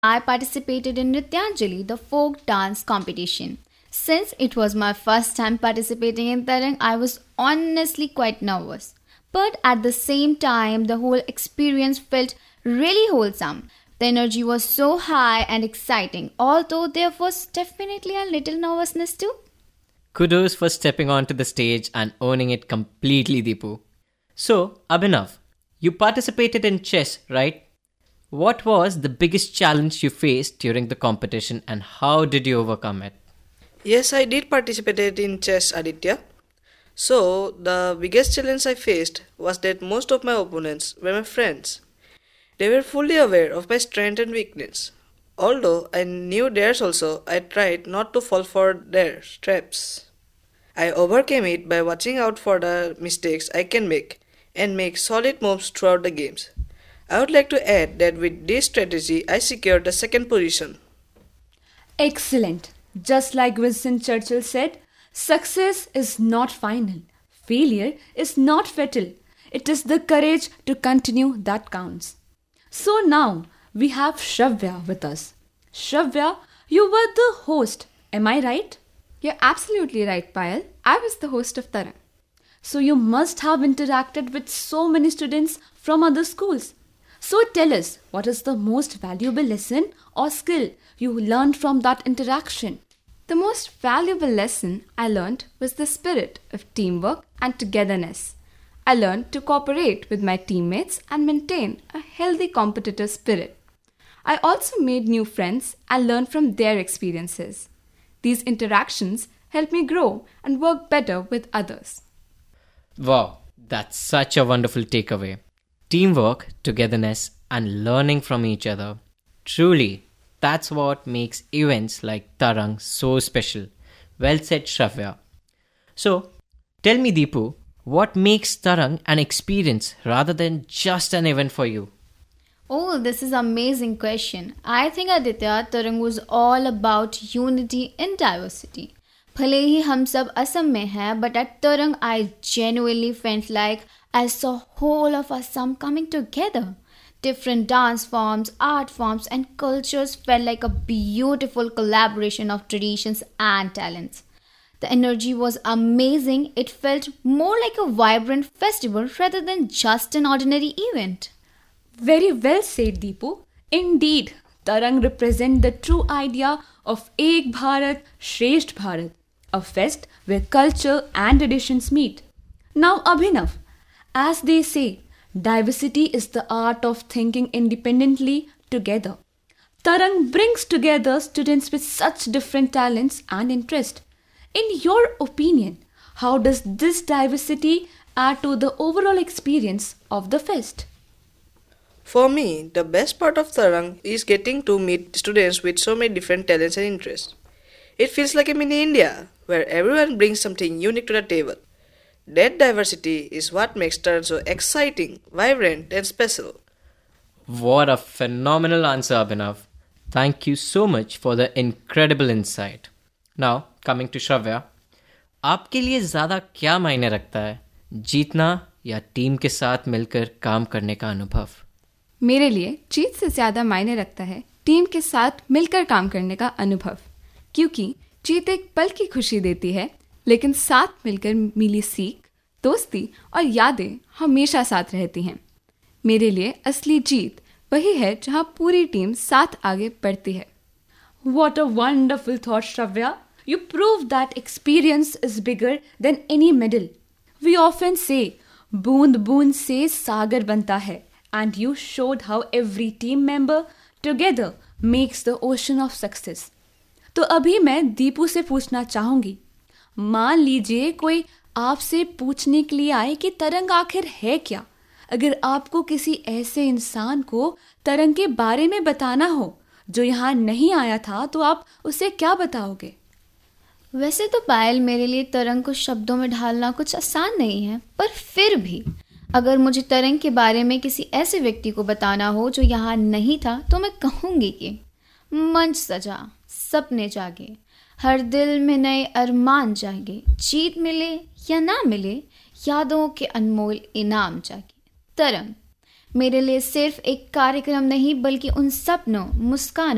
I participated in Nrityanjali, the folk dance competition. Since it was my first time participating in Tarang, I was honestly quite nervous. But at the same time, the whole experience felt really wholesome. The energy was so high and exciting, although there was definitely a little nervousness too. Kudos for stepping onto the stage and owning it completely, Deepu. So, Abhinav, you participated in chess, right? What was the biggest challenge you faced during the competition and how did you overcome it? Yes, I did participate in chess, Aditya. So, the biggest challenge I faced was that most of my opponents were my friends. They were fully aware of my strength and weakness. Although I knew theirs also, I tried not to fall for their traps. I overcame it by watching out for the mistakes I can make and make solid moves throughout the games. I would like to add that with this strategy, I secured the second position. Excellent. Just like Winston Churchill said, success is not final. Failure is not fatal. It is the courage to continue that counts. So now we have Shravya with us. Shravya, you were the host. Am I right? You're absolutely right, Payal. I was the host of Tarang. So you must have interacted with so many students from other schools. So tell us, what is the most valuable lesson or skill you learned from that interaction? The most valuable lesson I learned was the spirit of teamwork and togetherness. I learned to cooperate with my teammates and maintain a healthy competitive spirit. I also made new friends and learned from their experiences. These interactions helped me grow and work better with others. Wow, that's such a wonderful takeaway. Teamwork, togetherness, and learning from each other. Truly, that's what makes events like Tarang so special. Well said, Shravya. So, tell me, Deepu, what makes Tarang an experience rather than just an event for you? Oh, this is an amazing question. I think Aditya, Tarang was all about unity in diversity. भले ही हम सब असम में हैं, but at Tarang I genuinely felt like I saw whole of Assam coming together. Different dance forms, art forms and cultures felt like a beautiful collaboration of traditions and talents. The energy was amazing. It felt more like a vibrant festival rather than just an ordinary event. Very well said, Deepu. Indeed, Tarang represents the true idea of Ek Bharat, Shresht Bharat, a fest where culture and traditions meet. Now, Abhinav, as they say, diversity is the art of thinking independently together. Tarang brings together students with such different talents and interests. In your opinion, how does this diversity add to the overall experience of the fest? For me, the best part of Tarang is getting to meet students with so many different talents and interests. It feels like a mini India, where everyone brings something unique to the table. That diversity is what makes Tarang so exciting, vibrant, and special. What a phenomenal answer, Abhinav. Thank you so much for the incredible insight. Now, coming to Shravya, आपके लिए ज़्यादा क्या मायने रखता है, जीतना या team के साथ मिलकर काम करने का अनुभव? मेरे लिए जीत से ज़्यादा मायने रखता है टीम के साथ मिलकर काम करने का अनुभव, क्योंकि जीत एक पल की खुशी देती है, लेकिन साथ मिलकर मिली सीख, दोस्ती और यादें हमेशा साथ रहती हैं. मेरे लिए असली जीत वही है जहां पूरी टीम साथ आगे बढ़ती है. What a wonderful thought, Shravya. You proved that experience is bigger than any medal. We often say, बूंद बूंद से सागर बनता है, and you showed how every team member together makes the ocean of success. तो अभी मैं दीपू से पूछना चाहूंगी. मान लीजिए कोई आपसे पूछने के लिए आए कि तरंग आखिर है क्या. अगर आपको किसी ऐसे इंसान को तरंग के बारे में बताना हो जो यहाँ नहीं आया था, तो आप उसे क्या बताओगे? वैसे तो पायल, मेरे लिए तरंग को शब्दों में ढालना कुछ आसान नहीं है, पर फिर भी अगर मुझे तरंग के बारे में किसी ऐसे व्यक्ति को बताना हो जो यहाँ नहीं था, तो मैं कहूँगी कि मंच सजा, सपने जागे, हर दिल में नए अरमान जागे, जीत मिले या ना मिले, यादों के अनमोल इनाम जागे. तरंग मेरे लिए सिर्फ एक कार्यक्रम नहीं, बल्कि उन सपनों, मुस्कानों